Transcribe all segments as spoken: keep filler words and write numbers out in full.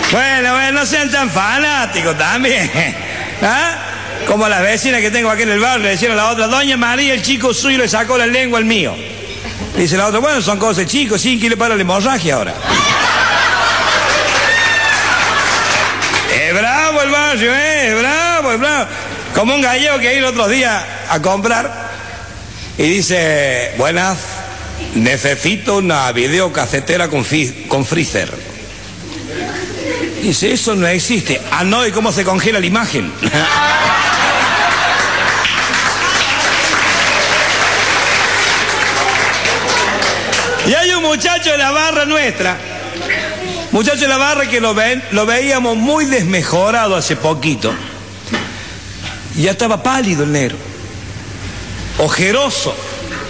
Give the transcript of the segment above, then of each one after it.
Bueno, bueno, no sean tan fanáticos también. ¿Ah? Como las vecinas que tengo aquí en el barrio le decían a la otra: doña María, el chico suyo le sacó la lengua al mío. Dice la otra: bueno, son cosas chicos, sí, que le para la hemorragia ahora. Es bravo el barrio, eh, es bravo, es bravo. Como un gallego que iba el otro día a comprar y dice: buenas, necesito una videocasetera con, con freezer. Dice: eso no existe. Ah, no, ¿y cómo se congela la imagen? Y hay un muchacho de la barra nuestra, muchacho de la barra que lo, ven, lo veíamos muy desmejorado hace poquito. Ya estaba pálido el negro, ojeroso,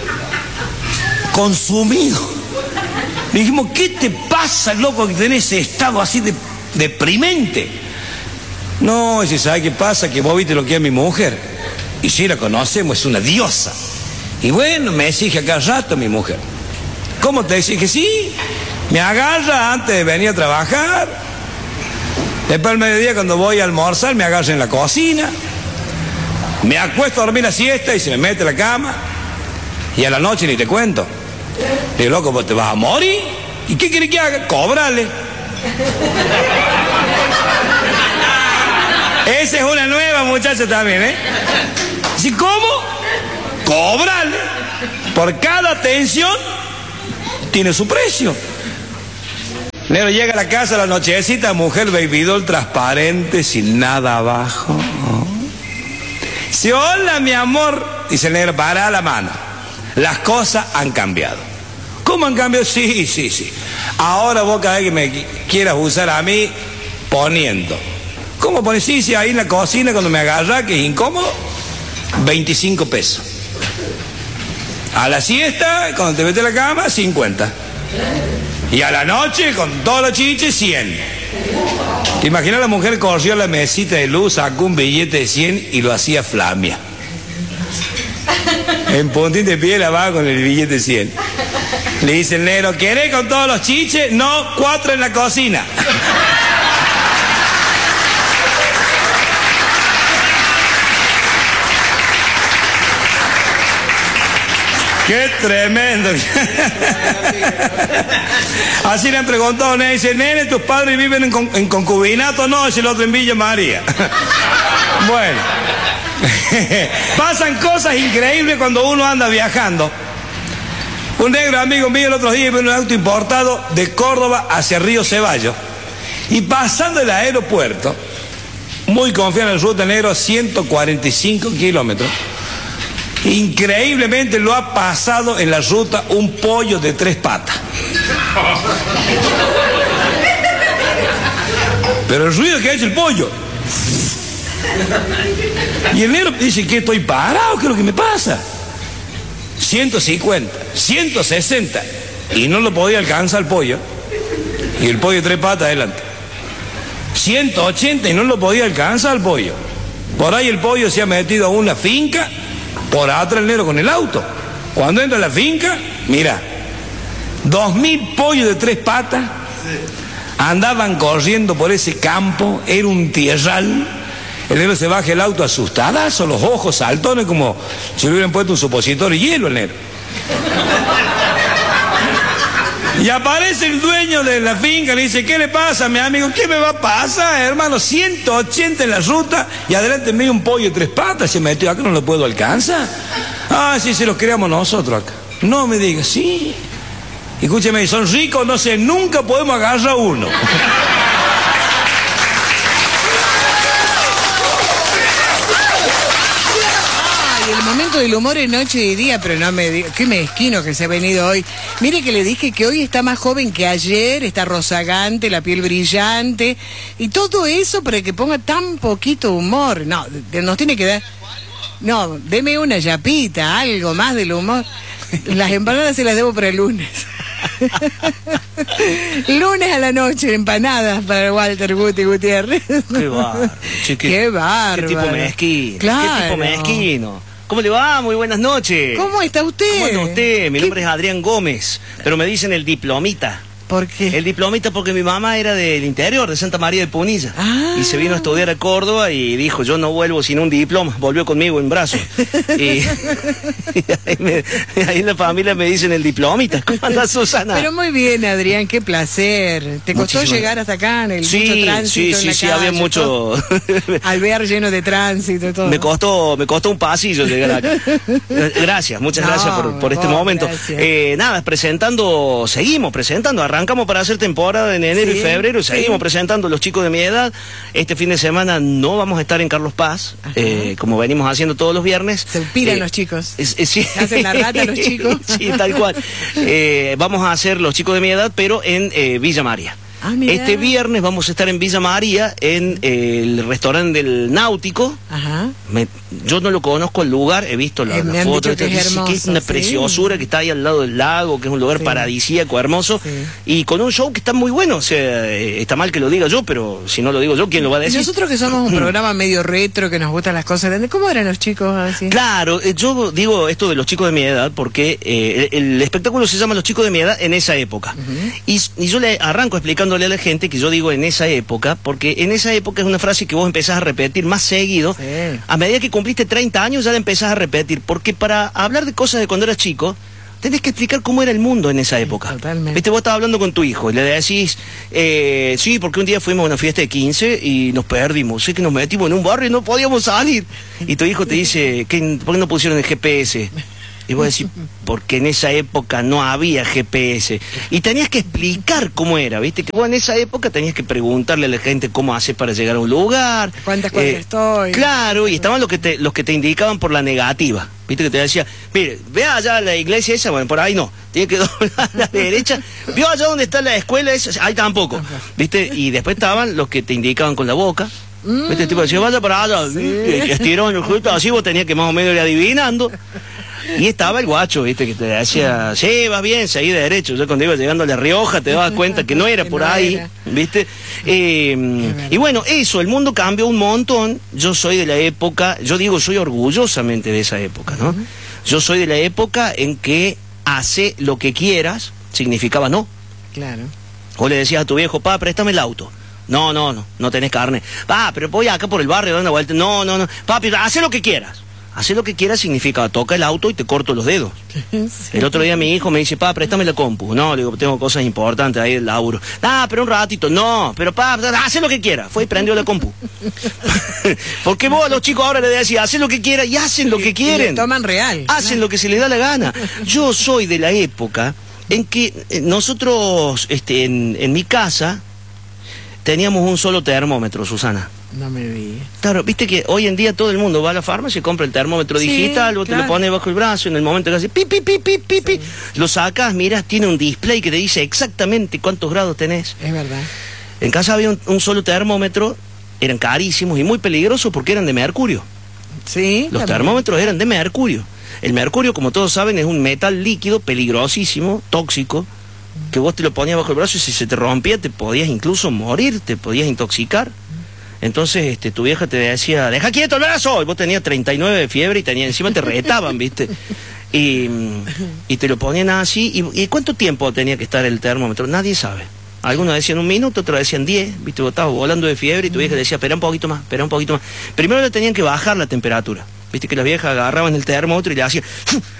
consumido. Le dijimos: ¿qué te pasa, loco, que tenés ese estado así de deprimente? No, dice: ¿sabe qué pasa? Que vos viste lo que es mi mujer. Y si la conocemos, es una diosa. Y bueno, me exige a cada rato mi mujer. ¿Cómo te exige? Sí, me agarra antes de venir a trabajar. Después al mediodía, cuando voy a almorzar, me agarra en la cocina. Me acuesto a dormir la siesta y se me mete a la cama. Y a la noche ni te cuento. Le digo: loco, ¿vos te vas a morir? ¿Y qué querés que haga? Cóbrale. Esa es una nueva muchacha también, ¿eh? ¿Sí, cómo? Cóbrale. Por cada atención tiene su precio. Negro llega a la casa a la nochecita, mujer baby doll transparente, sin nada abajo. Dice: hola, mi amor. Dice el negro: para la mano. Las cosas han cambiado. ¿Cómo han cambiado? Sí, sí, sí. Ahora vos cada vez que me quieras usar a mí, poniendo. ¿Cómo pones? Sí, sí, ahí en la cocina cuando me agarra, que es incómodo, veinticinco pesos. A la siesta, cuando te metes a la cama, cincuenta. Y a la noche, con todos los chiches, cien. ¿Te imaginas? La mujer corrió a la mesita de luz, sacó un billete de cien y lo hacía flamia. En puntín de piel abajo con el billete de cien. Le dice el negro: ¿querés con todos los chiches? No, cuatro en la cocina. ¡Qué tremendo! Así le han preguntado, nene, dice: nene, ¿tus padres viven en, con, en concubinato? No, es el otro en Villa María. Bueno, pasan cosas increíbles cuando uno anda viajando. Un negro amigo mío el otro día iba en un auto importado de Córdoba hacia Río Ceballos, y pasando el aeropuerto, muy confiado en el ruta, negro, ciento cuarenta y cinco kilómetros. Increíblemente lo ha pasado en la ruta un pollo de tres patas. Pero el ruido que ha hecho el pollo. Y el negro dice: ¿qué, estoy parado? ¿Qué es lo que me pasa? ciento cincuenta, ciento sesenta. Y no lo podía alcanzar el pollo. Y el pollo de tres patas adelante. ciento ochenta y no lo podía alcanzar el pollo. Por ahí el pollo se ha metido a una finca. Por atrás el negro con el auto. Cuando entra a la finca, mira, dos mil pollos de tres patas andaban corriendo por ese campo. Era un tierral. El negro se baja el auto asustadazo, los ojos saltones, como si le hubieran puesto un supositorio de hielo el negro. Y aparece el dueño de la finca, le dice: ¿qué le pasa, mi amigo? ¿Qué me va a pasar, hermano? ciento ochenta en la ruta y adelante medio un pollo de tres patas se metió acá, no lo puedo alcanzar. Ah, sí, se los creamos nosotros acá. No me digas, sí. Escúcheme, son ricos, no sé, nunca podemos agarrar uno. El momento del humor es noche y día, pero no me diga, qué mezquino que se ha venido hoy. Mire que le dije que hoy está más joven que ayer, está rozagante, la piel brillante, y todo eso para que ponga tan poquito humor. No, nos tiene que dar... No, deme una yapita, algo más del humor. Las empanadas se las debo para el lunes. Lunes a la noche, empanadas para Walter Guti Gutiérrez. Qué bárbaro, Qué bárbaro. Qué tipo mezquino. Claro. Qué tipo mezquino. ¿Cómo le va? Muy buenas noches. ¿Cómo está usted? ¿Cómo está usted? Mi ¿Qué? nombre es Adrián Gómez, pero me dicen el diplomita. ¿Por qué? El diplomita porque mi mamá era del interior, de Santa María de Punilla. Ah. Y se vino a estudiar a Córdoba y dijo, yo no vuelvo sin un diploma. Volvió conmigo en brazos. y, y ahí, me, ahí en la familia me dicen el diplomita. ¿Cómo andás, Susana? Pero muy bien, Adrián, qué placer. ¿Te costó Muchísimas. llegar hasta acá en el Sí, mucho tránsito sí, en sí, la sí, calle, había mucho... todo? Alvear lleno de tránsito y todo. Me costó, me costó un pasillo llegar acá. Gracias, muchas No, gracias por, por este vos, momento. Eh, nada, presentando, seguimos presentando, arrancamos para hacer temporada en enero Sí, y febrero, sí. seguimos presentando los chicos de mi edad. Este fin de semana no vamos a estar en Carlos Paz, eh, como venimos haciendo todos los viernes. Se piran Eh, los chicos. Es, es, sí. ¿Se hacen la rata los chicos? Sí, tal cual. Eh, vamos a hacer los chicos de mi edad, pero en eh, Villa María. Ah, mirá. Este viernes vamos a estar en Villa María, en eh, el restaurante del Náutico. Ajá. Me- yo no lo conozco el lugar, he visto la, Eh, me la han foto, dicho que es dice que es hermoso, una sí. preciosura, que está ahí al lado del lago, que es un lugar Sí. paradisíaco, hermoso, Sí. y con un show que está muy bueno. O sea, eh, está mal que lo diga yo, pero si no lo digo yo, ¿quién lo va a Y decir? nosotros que somos un programa medio retro, que nos gustan las cosas grandes, ¿cómo eran los chicos así? Claro, eh, yo digo esto de los chicos de mi edad porque eh, el, el espectáculo se llama Los chicos de mi edad en esa época. y, y yo le arranco explicándole a la gente que yo digo en esa época, porque en esa época es una frase que vos empezás a repetir más seguido. Sí. A medida que cumpliste treinta años ya la empezás a repetir, porque para hablar de cosas de cuando eras chico, tenés que explicar cómo era el mundo en esa época. Totalmente. Viste, vos estabas hablando con tu hijo y le decís, eh, sí, porque un día fuimos a una fiesta de quince y nos perdimos, sé que nos metimos en un barrio y no podíamos salir. Y tu hijo te dice, ¿qué, ¿por qué no pusieron el G P S? Y vos decís, porque en esa época no había G P S. Y tenías que explicar cómo era, ¿viste? Que vos en esa época tenías que preguntarle a la gente cómo hace para llegar a un lugar. ¿Cuántas cuadras estoy? Claro, y estaban los que, te, los que te indicaban por la negativa. ¿Viste? Que te decía, mire, ve allá la iglesia esa, bueno, por ahí no. Tiene que doblar a la derecha. ¿Vio allá donde está la escuela esa? Ahí tampoco. ¿Viste? Y después estaban los que te indicaban con la boca. ¿Viste? Tipo, decía, vaya para allá. Y estirón, justo así vos tenías que más o menos ir adivinando. Y estaba el guacho, viste, que te decía, sí, vas bien, seguí de derecho. Yo cuando iba llegando a La Rioja te dabas cuenta que no era Que por no ahí, era. viste. Eh, y bueno, eso, el mundo cambió un montón. Yo soy de la época, yo digo, soy orgullosamente de esa época, ¿no? Yo soy de la época en que hace lo que quieras, significaba no. Claro. O le decías a tu viejo, pa, préstame el auto. No, no, no, no tenés carne. Pa, pero voy acá por el barrio dando vuelta. No, no, no. Papi, hace lo que quieras. Hacer lo que quieras significa toca el auto y te corto los dedos. Sí. El otro día mi hijo me dice, pa, préstame la compu. No, le digo, tengo cosas importantes ahí, el laburo. Ah, pero un ratito. No, pero pa, hace lo que quiera. Fue y prendió la compu. Porque vos a los chicos ahora le decís, hacen lo que quieran y hacen lo que Y quieren. lo toman real. Hacen lo que se les da la gana. Yo soy de la época en que eh, nosotros, este, en, en mi casa, teníamos un solo termómetro, Susana. No me vi. Claro, viste que hoy en día todo el mundo va a la farmacia y compra el termómetro Sí, digital, vos te claro. lo pones bajo el brazo, en el momento que hace pi, pi, pi, pi, pi, pi, lo sacas, miras, tiene un display que te dice exactamente cuántos grados tenés. Es verdad. En casa había un, un solo termómetro, eran carísimos y muy peligrosos porque eran de mercurio. Sí. Los también. termómetros eran de mercurio. El mercurio, como todos saben, es un metal líquido peligrosísimo, tóxico, que vos te lo ponías bajo el brazo y si se te rompía te podías incluso morir, te podías intoxicar. Entonces este, tu vieja te decía, deja quieto el brazo, y vos tenías treinta y nueve de fiebre y tenía, encima te retaban, ¿viste? Y, y te lo ponían así. Y, ¿Y cuánto tiempo tenía que estar el termómetro? Nadie sabe. Algunos decían un minuto, otros decían diez, ¿viste? Vos estabas volando de fiebre y tu vieja decía, espera un poquito más, espera un poquito más. Primero le tenían que bajar la temperatura. Viste que las viejas agarraban el termómetro y le hacían...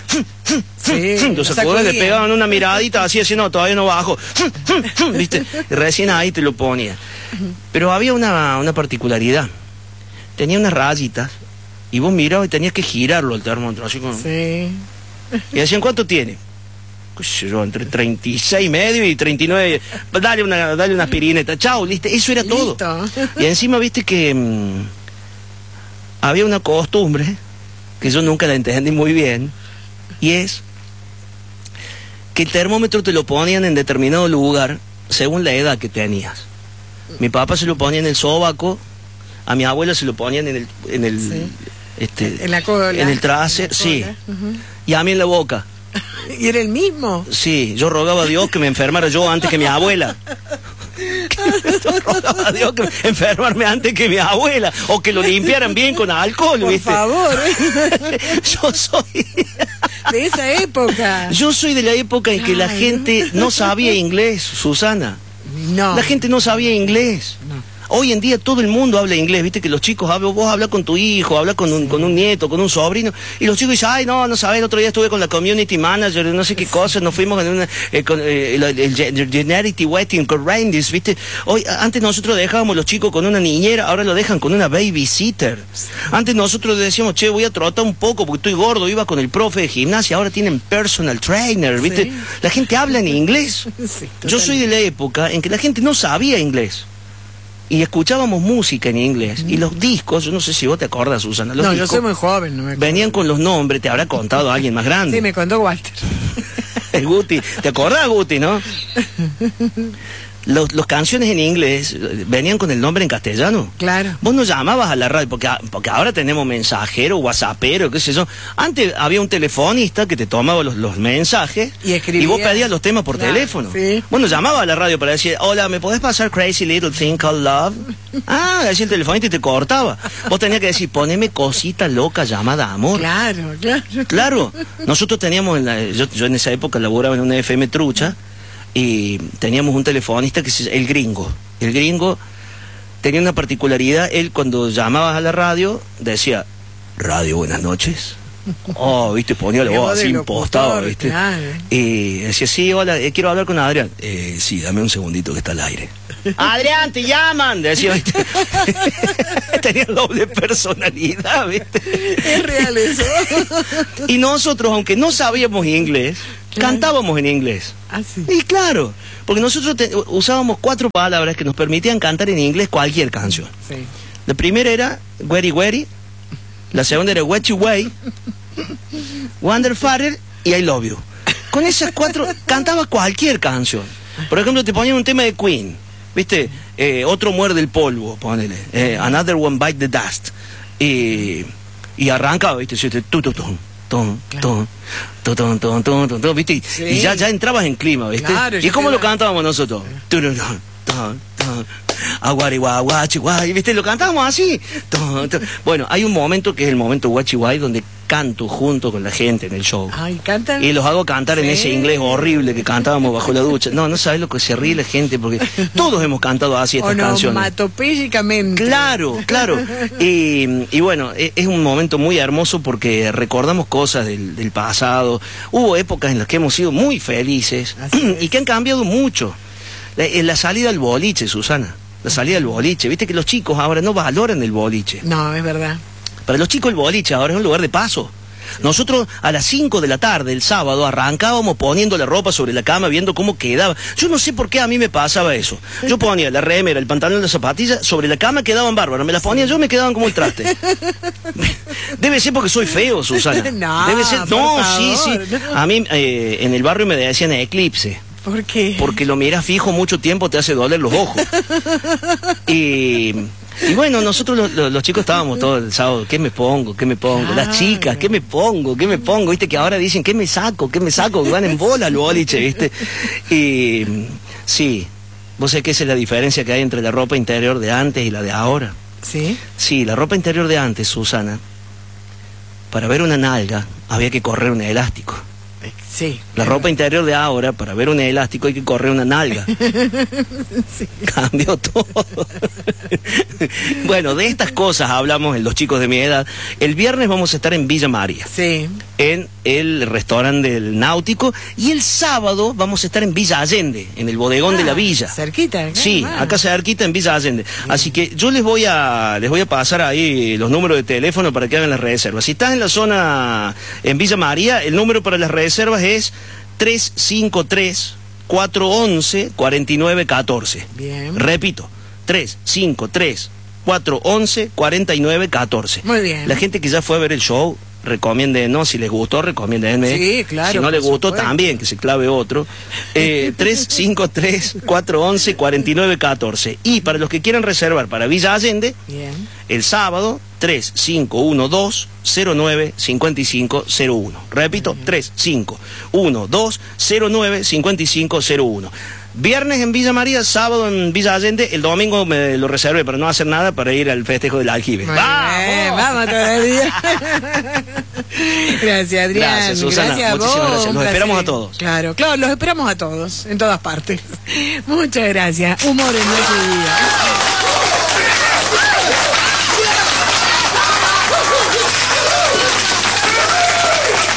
Sí, lo lo sacudían, le sacudían. pegaban una miradita así, así, no, todavía no bajo. ¿Viste? Y recién ahí te lo ponía. Pero había una, una particularidad. Tenía unas rayitas y vos mirabas y tenías que girarlo el termómetro, así como... Sí. Y decían, ¿cuánto tiene? Qué sé yo, entre treinta y seis y medio y treinta y nueve. Dale una, dale una aspirineta. Chao, listo. Eso era todo. Listo. Y encima viste que mmm, había una costumbre que yo nunca la entendí muy bien, y es que el termómetro te lo ponían en determinado lugar según la edad que tenías. Mi papá se lo ponía en el sobaco, a mi abuela se lo ponían en el, en el, Sí. este, En la cola. en el trasero, En la sí, cola. Ujú. y a mí en la boca. ¿Y era el mismo? Sí, yo rogaba a Dios que me enfermara yo antes que mi abuela. Yo rogaba a Dios que enfermarme antes que mi abuela, o que lo limpiaran bien con alcohol, Por ¿viste? favor. Yo soy... de esa época. Yo soy de la época en que la gente no sabía inglés, Susana. No. La gente no sabía inglés. No. Hoy en día todo el mundo habla inglés, viste que los chicos hablan, vos hablas con tu hijo, hablas con un, con un nieto, con un sobrino, y los chicos dicen, ay no, no sabes, el otro día estuve con la community manager, no sé qué cosa, nos fuimos en una, eh, con eh, el, el, el Generity Wedding con Randis, viste. Hoy, antes nosotros dejábamos los chicos con una niñera, ahora lo dejan con una babysitter. Antes nosotros decíamos, che, voy a trotar un poco porque estoy gordo, iba con el profe de gimnasia, ahora tienen personal trainer, viste. Sí. La gente habla en inglés. Sí, yo soy de la época en que la gente no sabía inglés. Y escuchábamos música en inglés. Mm. Y los discos, yo no sé si vos te acordás, Susana. Los no, discos yo soy muy joven. No me venían con los nombres, te habrá contado alguien más grande. Sí, me contó Walter. El Guti. ¿Te acordás, Guti, no? Los, los canciones en inglés venían con el nombre en castellano. Claro. Vos no llamabas a la radio, porque, porque ahora tenemos mensajero, whatsappero, qué sé yo. Antes había un telefonista que te tomaba los, los mensajes y, escribía, y vos pedías los temas por claro, teléfono. Sí. Vos no llamabas a la radio para decir, hola, ¿me podés pasar Crazy Little Thing Called Love? Ah, decía el telefonista y te cortaba. Vos tenías que decir, poneme cosita loca llamada amor. Claro, claro. Claro. Nosotros teníamos, en la, yo, yo en esa época laboraba en una F M trucha, y teníamos un telefonista que es el gringo. El gringo tenía una particularidad, él cuando llamabas a la radio decía, radio, buenas noches. Oh, viste, ponía la voz así impostado, viste. Claro. Y decía, sí, hola, eh, quiero hablar con Adrián. Eh, sí, dame un segundito que está al aire. Adrián, te llaman, decía, viste. Tenía doble personalidad, viste. Es real eso. Y nosotros, aunque no sabíamos inglés, claro, cantábamos en inglés. Ah, sí. Y claro, porque nosotros te, usábamos cuatro palabras que nos permitían cantar en inglés cualquier canción. Sí. La primera era Very Very, la segunda era What You Way, Wonder Father y I Love You. Con esas cuatro cantaba cualquier canción. Por ejemplo, te ponían un tema de Queen, ¿viste? Eh, otro muerde el polvo, ponele. Eh, Another One Bite the Dust. Y, y arrancaba, ¿viste? Tu, tu, tu. Ton, ton, ton, ton, ton, ton, ton, ton, ¿viste? Sí. Y ya, ya entrabas en clima, ¿viste? Claro, ¿y cómo lo cantábamos nosotros? Ton, ton, ton, aguari, guachi, guay, ¿viste? Lo cantábamos así. Ton, ton. Bueno, hay un momento que es el momento guachi, guay, donde canto junto con la gente en el show. Ay, ¿cantan? Y los hago cantar sí. en ese inglés horrible que cantábamos bajo la ducha. No, no sabes lo que se ríe la gente, porque todos hemos cantado así estas canciones. Onomatopéyicamente. Claro, claro. Y, y bueno, es, es un momento muy hermoso porque recordamos cosas del, del pasado. Hubo épocas en las que hemos sido muy felices y que han cambiado mucho. La, la salida al boliche, Susana. La salida al boliche. Viste que los chicos ahora no valoran el boliche. No, es verdad. Para los chicos el boliche ahora es un lugar de paso. Sí. Nosotros a las cinco de la tarde, el sábado, arrancábamos poniendo la ropa sobre la cama, viendo cómo quedaba. Yo no sé por qué a mí me pasaba eso. Yo ponía la remera, el pantalón, la zapatilla, sobre la cama quedaban bárbaras. Me las ponía yo, me quedaban como el traste. Debe ser porque soy feo, Susana. No, Debe ser. No, por sí, favor, sí. No. A mí eh, en el barrio me decían eclipse. ¿Por qué? Porque lo miras fijo mucho tiempo, te hace doler los ojos. Y... Y bueno, nosotros los, los, los chicos estábamos todos el sábado, ¿qué me pongo? ¿Qué me pongo? Claro. Las chicas, ¿qué me pongo? ¿Qué me pongo? Viste que ahora dicen, ¿qué me saco? ¿Qué me saco? Van en bola al boliche, ¿viste? Y sí, vos sabés que esa es la diferencia que hay entre la ropa interior de antes y la de ahora. ¿Sí? Sí, la ropa interior de antes, Susana, para ver una nalga había que correr un elástico. Sí. La ropa interior de ahora, para ver un elástico hay que correr una nalga. Sí. Cambió todo. Bueno, de estas cosas hablamos en los chicos de mi edad. El viernes vamos a estar en Villa María. Sí. En el restaurante del Náutico. Y el sábado vamos a estar en Villa Allende, en el bodegón ah, de la villa. Cerquita. ¿eh? Sí, ah. acá cerquita en Villa Allende. Bien. Así que yo les voy a les voy a pasar ahí los números de teléfono para que hagan las reservas. Si estás en la zona en Villa María, el número para las reservas es tres cinco tres, cuatro once, cuarenta y nueve catorce. Bien. Repito, tres cinco tres, cuatro once, cuarenta y nueve catorce. Muy bien. La gente que ya fue a ver el show, recomiéndenos, si les gustó, recomiéndenme. Sí, claro. Si no les gustó, supuesto. también, que se clave otro. Eh, tres cinco tres, cuatro once, cuarenta y nueve catorce. Y para los que quieran reservar para Villa Allende, bien, el sábado, tres cinco uno dos, cero nueve, cinco cinco cero uno. Repito, tres cinco uno dos, cero nueve, cinco cinco cero uno. Viernes en Villa María, sábado en Villa Allende, el domingo me lo reservé para no hacer nada, para ir al festejo del aljibe. ¡Vamos! Bien, vamos todavía. Gracias, Adrián. Gracias, Susana. Gracias a Muchísimas vos. gracias. Un Los placer. esperamos a todos. Claro, claro, los esperamos a todos, en todas partes. Muchas gracias. Humor en Noche y Día.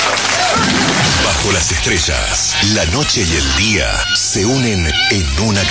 Bajo las estrellas, la noche y el día se unen en una canción.